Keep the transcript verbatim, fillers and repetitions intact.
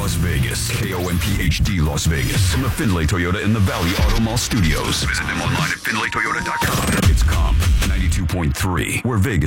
Las Vegas. K O N P H D Las Vegas. From the Findlay Toyota in the Valley Auto Mall Studios. Visit them online at Findlay Toyota dot com. It's Comp ninety-two point three, where Vegas